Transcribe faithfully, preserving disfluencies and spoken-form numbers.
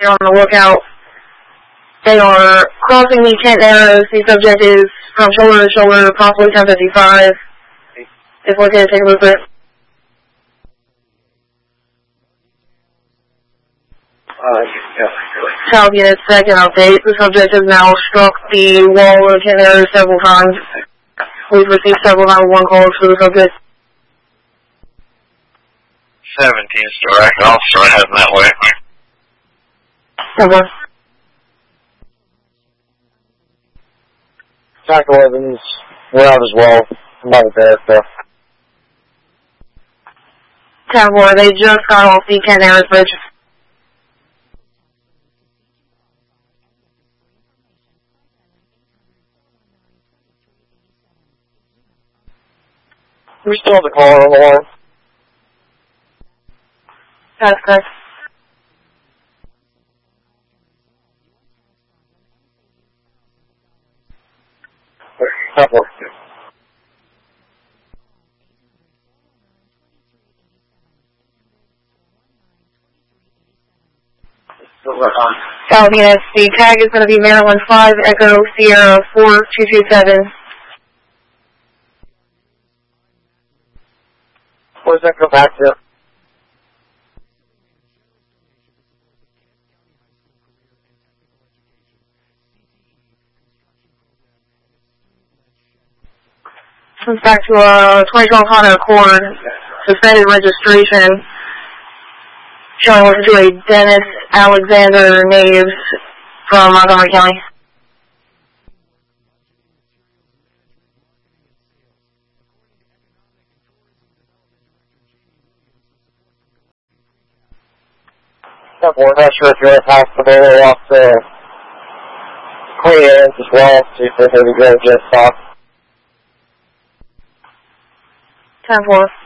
They're on the lookout. They are crossing the Kent Narrows. The subject is from shoulder to shoulder, possibly ten fifty-five. If we're going to take a look at it. Uh, yeah. South Unit, second update. The subject has now struck the wall of the Kent Narrows several times. We've received several nine one one calls for the subject. seventeen strike, I'll start heading that way. Okay. Jack eleven's, we're out as well. I'm not there, so. ten four, they just got off the Kent Narrows Bridge. We still have the caller on the line. That's correct. That works. South Unit, the tag is going to be Maryland five Echo Sierra four two two seven. Where does that go back to? Comes back to a twenty twelve Honda Accord, suspended registration, showing us to a Dennis Alexander native from Montgomery County. We're not sure if you're at hospital or off the clearance as well, see if they're going to go just off. ten four.